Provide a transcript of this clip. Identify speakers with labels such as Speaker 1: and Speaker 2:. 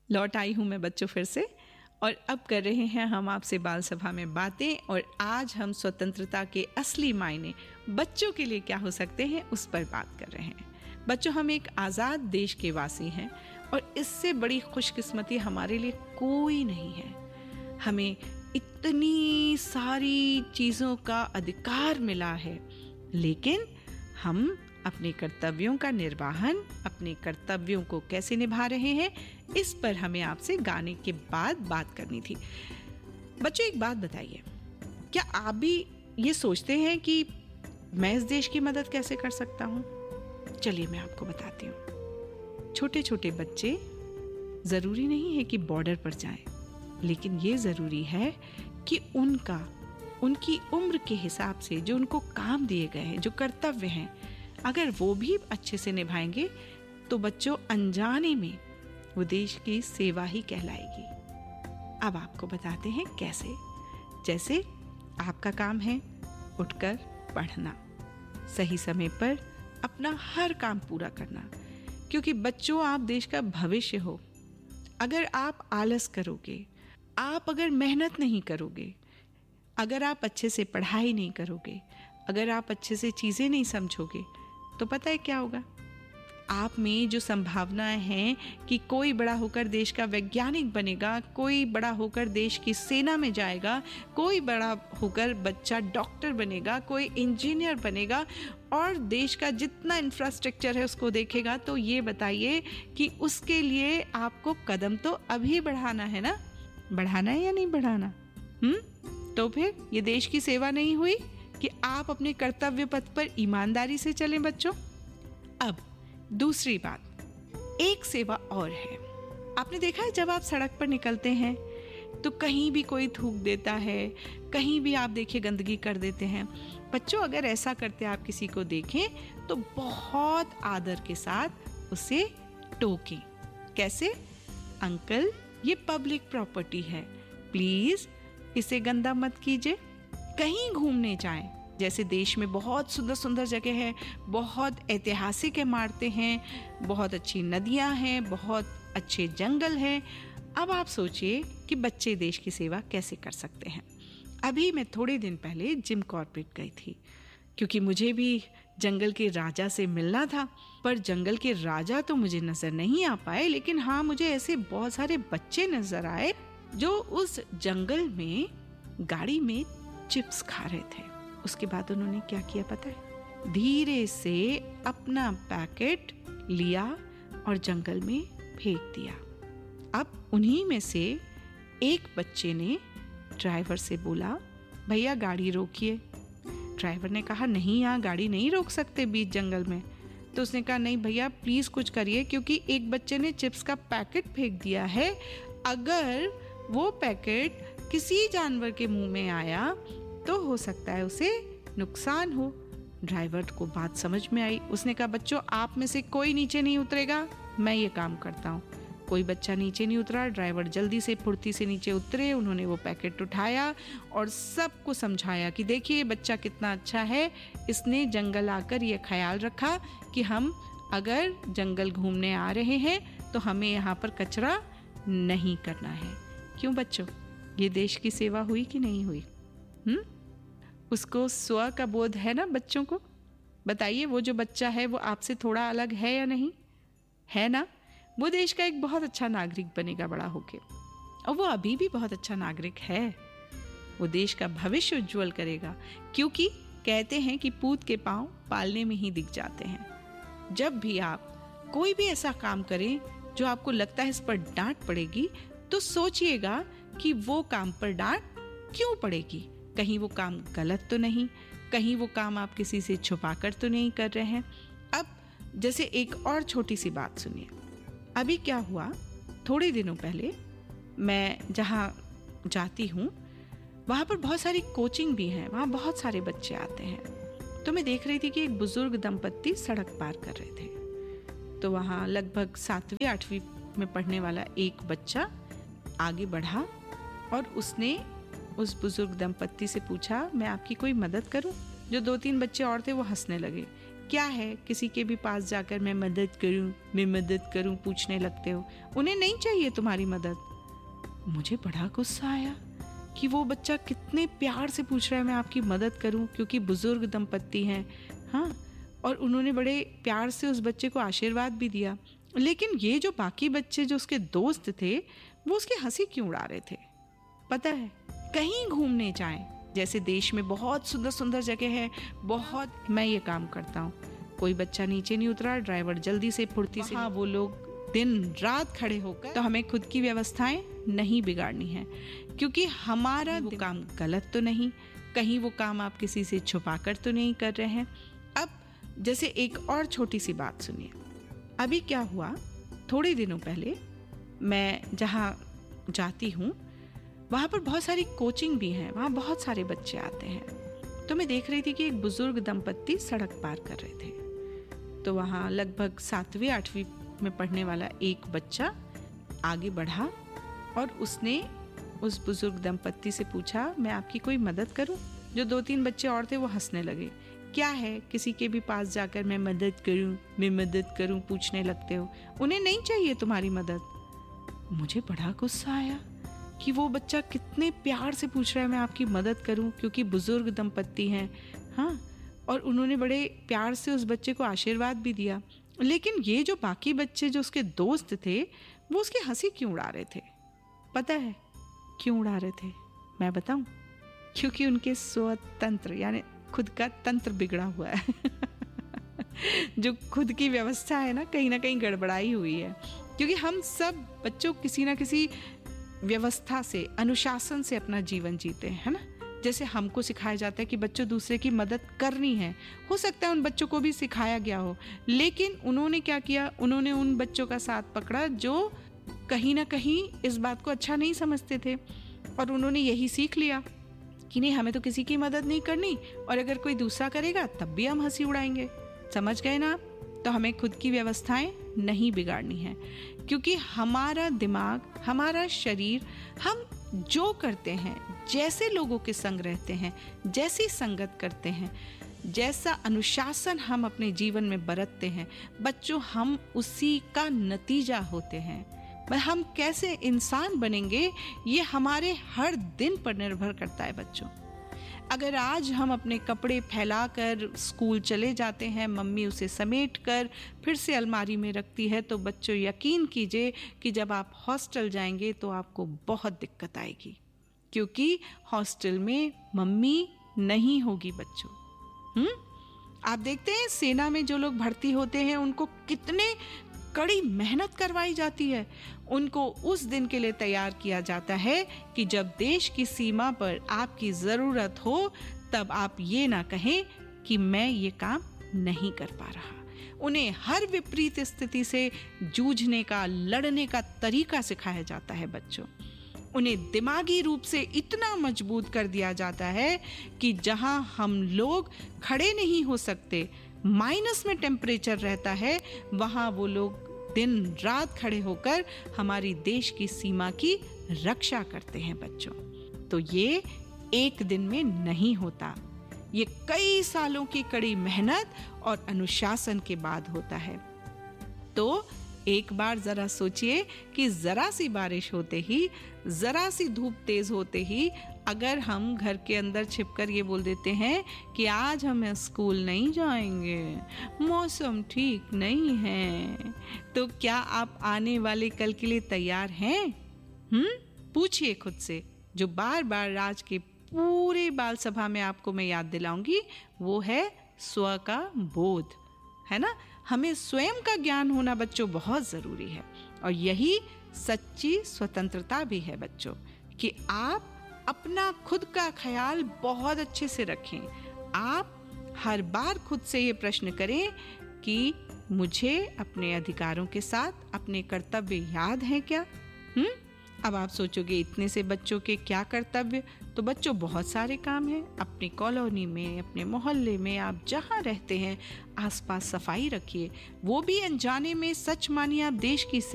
Speaker 1: लौट आई हूँ मैं बच्चों फिर से, और अब कर रहे हैं हम आपसे बाल सभा में बातें। और आज हम स्वतंत्रता के असली मायने बच्चों के लिए क्या हो सकते हैं उस पर बात कर रहे हैं। बच्चों, हम एक आज़ाद देश के वासी हैं और इससे बड़ी खुशकिस्मती हमारे लिए कोई नहीं है। हमें इतनी सारी चीज़ों का अधिकार मिला है, लेकिन हम अपने कर्तव्यों का निर्वहन, अपने कर्तव्यों को कैसे निभा रहे हैं, इस पर हमें आपसे गाने के बाद बात करनी थी। बच्चों, एक बात बताइए, क्या आप भी ये सोचते हैं कि मैं इस देश की मदद कैसे कर सकता हूँ? चलिए मैं आपको बताती हूँ। छोटे छोटे बच्चे ज़रूरी नहीं है कि बॉर्डर पर जाएं, लेकिन ये ज़रूरी है कि उनकी उम्र के हिसाब से जो उनको काम दिए गए हैं, जो कर्तव्य हैं, अगर वो भी अच्छे से निभाएंगे तो बच्चों अनजाने में वो देश की सेवा ही कहलाएगी। अब आपको बताते हैं कैसे। जैसे आपका काम है उठकर पढ़ना, सही समय पर अपना हर काम पूरा करना, क्योंकि बच्चों आप देश का भविष्य हो। अगर आप आलस करोगे, आप अगर मेहनत नहीं करोगे, अगर आप अच्छे से पढ़ाई नहीं करोगे, अगर आप अच्छे से चीज़ें नहीं समझोगे, तो पता है क्या होगा? आप में जो संभावनाएं हैं कि कोई बड़ा होकर देश का वैज्ञानिक बनेगा, कोई बड़ा होकर देश की सेना में जाएगा, कोई बड़ा होकर बच्चा डॉक्टर बनेगा, कोई इंजीनियर बनेगा और देश का जितना इंफ्रास्ट्रक्चर है उसको देखेगा, तो ये बताइए कि उसके लिए आपको कदम तो अभी बढ़ाना है ना? बढ़ाना है या नहीं बढ़ाना? तो फिर ये देश की सेवा नहीं हुई कि आप अपने कर्तव्य पथ पर ईमानदारी से चलें बच्चों। अब दूसरी बात, एक सेवा और है। आपने देखा है जब आप सड़क पर निकलते हैं तो कहीं भी कोई थूक देता है, कहीं भी आप देखिए गंदगी कर देते हैं। बच्चों, अगर ऐसा करते आप किसी को देखें तो बहुत आदर के साथ उसे टोकें। कैसे? अंकल, ये पब्लिक प्रॉपर्टी है, प्लीज इसे गंदा मत कीजिए। कहीं घूमने जाएं, जैसे देश में बहुत सुंदर सुंदर जगह है, बहुत ऐतिहासिक इमारतें हैं, बहुत अच्छी नदियां हैं, बहुत अच्छे जंगल हैं। अब आप सोचिए कि बच्चे देश की सेवा कैसे कर सकते हैं। अभी मैं थोड़े दिन पहले जिम कॉर्बेट गई थी, क्योंकि मुझे भी जंगल के राजा से मिलना था। पर जंगल के राजा तो मुझे नजर नहीं आ पाए, लेकिन हाँ, मुझे ऐसे बहुत सारे बच्चे नजर आए जो उस जंगल में गाड़ी में चिप्स खा रहे थे। उसके बाद उन्होंने क्या किया पता है? धीरे से अपना पैकेट लिया और जंगल में फेंक दिया। अब उन्हीं में से एक बच्चे ने ड्राइवर से बोला, भैया गाड़ी रोकिए। ड्राइवर ने कहा, नहीं, यहाँ गाड़ी नहीं रोक सकते बीच जंगल में। तो उसने कहा, नहीं भैया प्लीज कुछ करिए, क्योंकि एक बच्चे ने चिप्स का पैकेट फेंक दिया है। अगर वो पैकेट किसी जानवर के मुंह में आया तो हो सकता है उसे नुकसान हो। ड्राइवर को बात समझ में आई। उसने कहा, बच्चों आप में से कोई नीचे नहीं उतरेगा, मैं ये काम करता हूँ। कोई बच्चा नीचे नहीं उतरा। ड्राइवर जल्दी से फुर्ती से नीचे उतरे। उन्होंने वो पैकेट उठाया और सबको समझाया कि देखिए बच्चा कितना अच्छा है, इसने जंगल आकर ये ख्याल रखा कि हम अगर जंगल घूमने आ रहे हैं तो हमें यहाँ पर कचरा नहीं करना है। क्यों बच्चों, ये देश की सेवा हुई कि नहीं हुई? उसको स्व का बोध है ना बच्चों को? बताइए, वो जो बच्चा है वो आपसे थोड़ा अलग है या नहीं है ना? वो देश का एक बहुत अच्छा नागरिक बनेगा बड़ा होके, और वो अभी भी बहुत अच्छा नागरिक है। वो देश का भविष्य उज्जवल करेगा, क्योंकि कहते हैं कि पूत के पांव पालने में ही दिख जाते हैं। जब भी आप कोई भी ऐसा काम करें जो आपको लगता है इस पर डांट पड़ेगी, तो सोचिएगा कि वो काम पर डांट क्यों पड़ेगी। कहीं वो काम गलत तो नहीं, कहीं वो काम आप किसी से छुपा कर तो नहीं कर रहे हैं। अब जैसे एक और छोटी सी बात सुनिए। अभी क्या हुआ, थोड़े दिनों पहले मैं जहाँ जाती हूँ वहाँ पर बहुत सारी कोचिंग भी है, वहाँ बहुत सारे बच्चे आते हैं। तो मैं देख रही थी कि एक बुजुर्ग दंपत्ति सड़क पार कर रहे थे। तो वहाँ लगभग 7वीं 8वीं में पढ़ने वाला एक बच्चा आगे बढ़ा और उसने उस बुजुर्ग दंपत्ति से पूछा, मैं आपकी कोई मदद करूं? जो 2-3 बच्चे और थे वो हंसने लगे। क्या है किसी के भी पास जाकर मैं मदद करूं पूछने लगते हो। उन्हें नहीं चाहिए तुम्हारी मदद। मुझे बड़ा गुस्सा आया कि वो बच्चा कितने प्यार से पूछ रहा है मैं आपकी मदद करूं, क्योंकि बुजुर्ग दंपत्ति हैं। हाँ, और उन्होंने बड़े प्यार से उस बच्चे को आशीर्वाद भी दिया। लेकिन ये जो बाकी बच्चे जो उसके दोस्त थे वो उसकी हंसी क्यों उड़ा रहे थे पता है? कहीं घूमने जाएं, जैसे देश में बहुत सुंदर सुंदर जगह है, बहुत, मैं ये काम करता हूँ, कोई बच्चा नीचे नहीं उतरा, ड्राइवर जल्दी से फुर्ती से, हाँ वो लोग दिन रात खड़े होकर, तो हमें खुद की व्यवस्थाएं नहीं बिगाड़नी है, क्योंकि हमारा वो काम गलत तो नहीं, कहीं वो काम आप किसी से छुपा कर तो नहीं कर रहे हैं। अब जैसे एक और छोटी सी बात सुनिए। अभी क्या हुआ, थोड़े दिनों पहले मैं जहाँ जाती हूँ वहाँ पर बहुत सारी कोचिंग भी हैं, वहाँ बहुत सारे बच्चे आते हैं। तो मैं देख रही थी कि एक बुजुर्ग दंपत्ति सड़क पार कर रहे थे। तो वहाँ लगभग 7वीं 8वीं में पढ़ने वाला एक बच्चा आगे बढ़ा और उसने उस बुजुर्ग दंपत्ति से पूछा मैं आपकी कोई मदद करूं? जो 2-3 बच्चे और थे वो हंसने लगे। क्या है किसी के भी पास जाकर मैं मदद करूं पूछने लगते हो। उन्हें नहीं चाहिए तुम्हारी मदद। मुझे बड़ा गुस्सा आया कि वो बच्चा कितने प्यार से पूछ रहा है मैं आपकी मदद करूं, क्योंकि बुजुर्ग दंपत्ति हैं। हाँ, और उन्होंने बड़े प्यार से उस बच्चे को आशीर्वाद भी दिया। लेकिन ये जो बाकी बच्चे जो उसके दोस्त थे वो उसकी हंसी क्यों उड़ा रहे थे पता है? क्यों उड़ा रहे थे मैं बताऊं? क्योंकि उनके स्वतंत्र यानी खुद का तंत्र बिगड़ा हुआ है जो खुद की व्यवस्था है ना कहीं गड़बड़ाई हुई है। क्योंकि हम सब बच्चों किसी ना किसी व्यवस्था से, अनुशासन से अपना जीवन जीते हैं, है ना। जैसे हमको सिखाया जाता है कि बच्चों दूसरे की मदद करनी है, हो सकता है उन बच्चों को भी सिखाया गया हो, लेकिन उन्होंने क्या किया, उन्होंने उन बच्चों का साथ पकड़ा जो कहीं ना कहीं इस बात को अच्छा नहीं समझते थे, और उन्होंने यही सीख लिया कि नहीं हमें तो किसी की मदद नहीं करनी, और अगर कोई दूसरा करेगा तब भी हम हंसी उड़ाएंगे। समझ गए ना आप? तो हमें खुद की व्यवस्थाएं नहीं बिगाड़नी है, क्योंकि हमारा दिमाग, हमारा शरीर, हम जो करते हैं, जैसे लोगों के संग रहते हैं, जैसी संगत करते हैं, जैसा अनुशासन हम अपने जीवन में बरतते हैं, बच्चों हम उसी का नतीजा होते हैं। हम कैसे इंसान बनेंगे ये हमारे हर दिन पर निर्भर करता है बच्चों। अगर आज हम अपने कपड़े फैलाकर स्कूल चले जाते हैं, मम्मी उसे समेट कर फिर से अलमारी में रखती है, तो बच्चों यकीन कीजिए कि जब आप हॉस्टल जाएंगे तो आपको बहुत दिक्कत आएगी, क्योंकि हॉस्टल में मम्मी नहीं होगी बच्चों। आप देखते हैं सेना में जो लोग भर्ती होते हैं उनको कितने कड़ी मेहनत करवाई जाती है। उनको उस दिन के लिए तैयार किया जाता है कि जब देश की सीमा पर आपकी ज़रूरत हो तब आप ये ना कहें कि मैं ये काम नहीं कर पा रहा। उन्हें हर विपरीत स्थिति से जूझने का, लड़ने का तरीका सिखाया जाता है बच्चों। उन्हें दिमागी रूप से इतना मजबूत कर दिया जाता है कि जहां हम लोग खड़े नहीं हो सकते, माइनस में टेम्परेचर रहता है, वहां वो लोग दिन रात खड़े होकर हमारी देश की सीमा की रक्षा करते हैं बच्चों। तो ये एक दिन में नहीं होता, ये कई सालों की कड़ी मेहनत और अनुशासन के बाद होता है। तो एक बार जरा सोचिए कि जरा सी बारिश होते ही, जरा सी धूप तेज होते ही अगर हम घर के अंदर छिपकर ये बोल देते हैं कि आज हम स्कूल नहीं जाएंगे, मौसम ठीक नहीं है, तो क्या आप आने वाले कल के लिए तैयार हैं? पूछिए खुद से। जो बार बार आज के पूरे बाल सभा में आपको मैं याद दिलाऊंगी वो है स्व का बोध, है ना। हमें स्वयं का ज्ञान होना बच्चों बहुत ज़रूरी है, और यही सच्ची स्वतंत्रता भी है बच्चों, कि आप अपना खुद का ख्याल बहुत अच्छे से रखें। आप हर बार खुद से ये प्रश्न करें कि मुझे अपने अधिकारों के साथ अपने कर्तव्य याद हैं क्या? अब आप सोचोगे इतने से बच्चों के क्या कर्तव्य? तो बच्चों बहुत सारे काम हैं। अपनी कॉलोनी में, अपने मोहल्ले में, आप जहाँ रहते हैं आसपास सफाई रखिए। वो भी अनजाने में, सच मानिए आप देश की